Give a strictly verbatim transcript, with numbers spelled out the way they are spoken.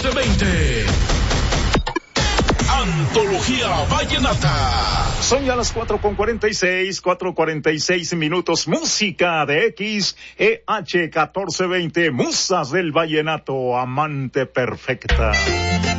catorce veinte. Antología Vallenata. Son ya las cuatro con cuarenta y seis, cuatro cuarenta y seis minutos. Música de X E H catorce veinte. Musas del Vallenato, amante perfecta.